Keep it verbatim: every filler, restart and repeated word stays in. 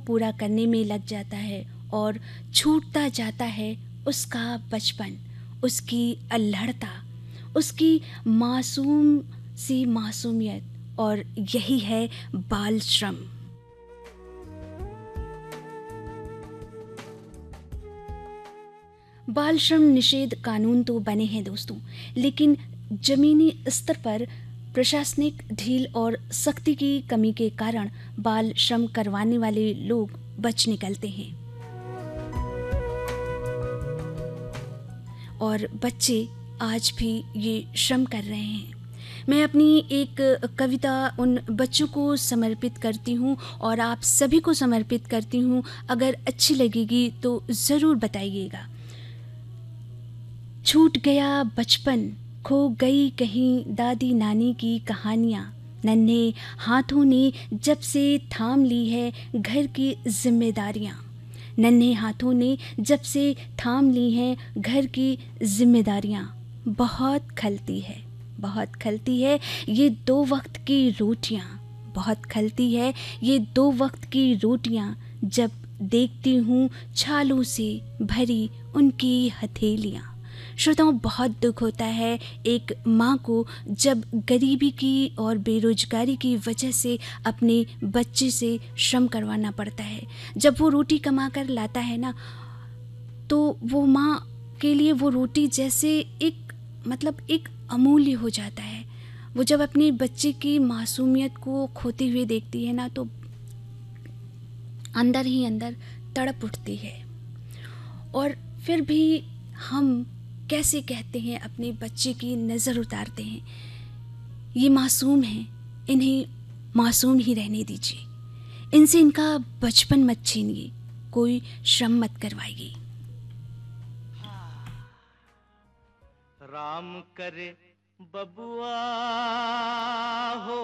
पूरा करने में लग जाता है और छूटता जाता है उसका बचपन, उसकी अल्हड़ता, उसकी मासूम सी मासूमियत, और यही है बाल श्रम। बाल श्रम निषेध कानून तो बने हैं दोस्तों, लेकिन जमीनी स्तर पर प्रशासनिक ढील और सख्ती की कमी के कारण बाल श्रम करवाने वाले लोग बच निकलते हैं और बच्चे आज भी ये श्रम कर रहे हैं। मैं अपनी एक कविता उन बच्चों को समर्पित करती हूँ और आप सभी को समर्पित करती हूँ। अगर अच्छी लगेगी तो ज़रूर बताइएगा। छूट गया बचपन, खो गई कहीं दादी नानी की कहानियाँ, नन्हे हाथों ने जब से थाम ली है घर की जिम्मेदारियाँ, नन्हे हाथों ने जब से थाम ली हैं घर की जिम्मेदारियाँ। बहुत खलती है, बहुत खलती है ये दो वक्त की रोटियाँ, बहुत खलती है ये दो वक्त की रोटियाँ, जब देखती हूँ छालों से भरी उनकी हथेलियाँ। श्रोताओं, बहुत दुख होता है एक माँ को जब गरीबी की और बेरोजगारी की वजह से अपने बच्चे से श्रम करवाना पड़ता है। जब वो रोटी कमा कर लाता है ना, तो वो माँ के लिए वो रोटी जैसे एक मतलब एक अमूल्य हो जाता है। वो जब अपने बच्चे की मासूमियत को खोते हुए देखती है ना, तो अंदर ही अंदर तड़प उठती है। और फिर भी हम कैसे कहते हैं, अपने बच्चे की नज़र उतारते हैं, ये मासूम हैं, इन्हें मासूम ही रहने दीजिए, इनसे इनका बचपन मत छीनिए, कोई श्रम मत करवाइए। राम करे बबुआ हो